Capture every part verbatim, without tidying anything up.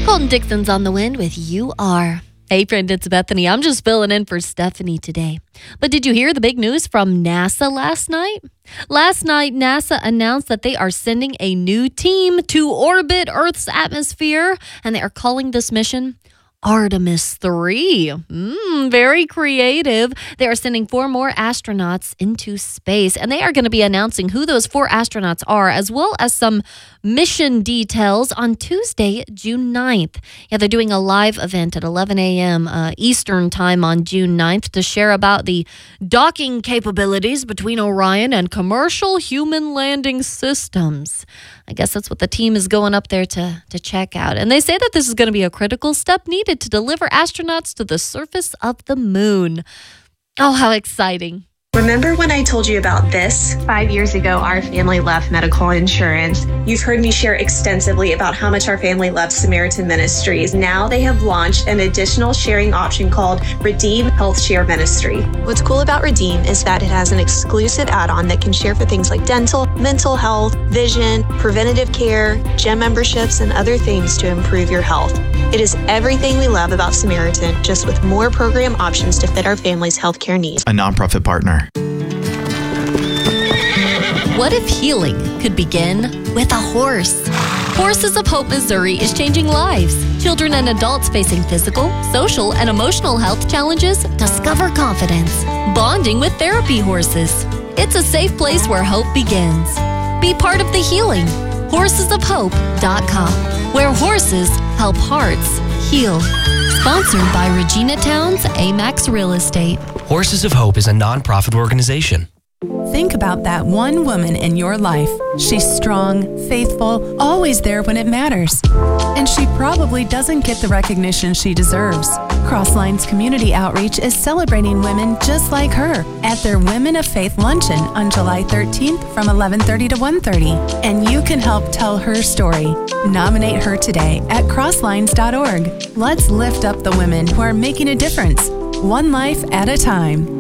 Colton Dixon's on the wind with You Are. Hey friend, it's Bethany. I'm just filling in for Stephanie today. But did you hear the big news from NASA last night? Last night, NASA announced that they are sending a new team to orbit Earth's atmosphere, and they are calling this mission Artemis three. Mm, very creative. They are sending four more astronauts into space, and they are going to be announcing who those four astronauts are, as well as some mission details on Tuesday, June ninth. Yeah, they're doing a live event at eleven a.m. Uh, Eastern time on June ninth to share about the docking capabilities between Orion and commercial human landing systems. I guess that's what the team is going up there to, to check out. And they say that this is going to be a critical step needed to deliver astronauts to the surface of the moon. Oh, how exciting. Remember when I told you about this? Five years ago, our family left medical insurance. You've heard me share extensively about how much our family loves Samaritan Ministries. Now they have launched an additional sharing option called Redeem Health Share Ministry. What's cool about Redeem is that it has an exclusive add-on that can share for things like dental, mental health, vision, preventative care, gym memberships, and other things to improve your health. It is everything we love about Samaritan, just with more program options to fit our family's healthcare needs. A nonprofit partner. What if healing could begin with a horse? Horses of Hope, Missouri is changing lives. Children and adults facing physical, social, and emotional health challenges discover confidence, bonding with therapy horses. It's a safe place where hope begins. Be part of the healing. horses of hope dot com, where horses help hearts heal. Sponsored by Regina Towns, Amax Real Estate. Horses of Hope is a nonprofit organization. Think about that one woman in your life. She's strong, faithful, always there when it matters. And she probably doesn't get the recognition she deserves. Crosslines Community Outreach is celebrating women just like her at their Women of Faith Luncheon on July thirteenth from eleven thirty to one thirty. And you can help tell her story. Nominate her today at crosslines dot org. Let's lift up the women who are making a difference, one life at a time.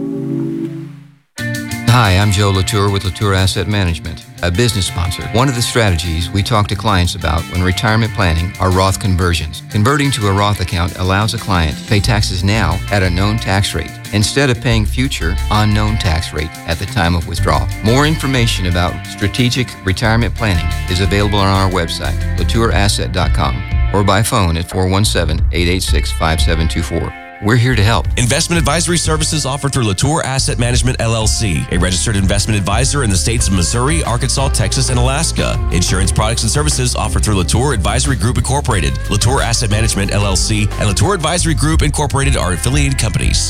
Hi, I'm Joe Latour with Latour Asset Management, a business sponsor. One of the strategies we talk to clients about when retirement planning are Roth conversions. Converting to a Roth account allows a client to pay taxes now at a known tax rate instead of paying future unknown tax rate at the time of withdrawal. More information about strategic retirement planning is available on our website, latour asset dot com, or by phone at four one seven, eight eight six, five seven two four. We're here to help. Investment advisory services offered through Latour Asset Management, L L C, a registered investment advisor in the states of Missouri, Arkansas, Texas, and Alaska. Insurance products and services offered through Latour Advisory Group Incorporated. Latour Asset Management, L L C, and Latour Advisory Group Incorporated are affiliated companies.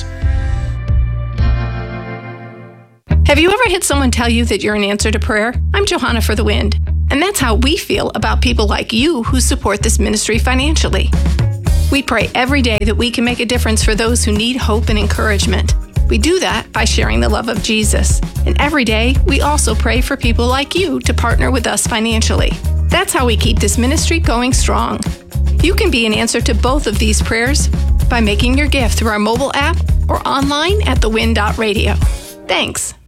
Have you ever had someone tell you that you're an answer to prayer? I'm Johanna for the Wind, and that's how we feel about people like you who support this ministry financially. We pray every day that we can make a difference for those who need hope and encouragement. We do that by sharing the love of Jesus. And every day, we also pray for people like you to partner with us financially. That's how we keep this ministry going strong. You can be an answer to both of these prayers by making your gift through our mobile app or online at the win dot radio. Thanks.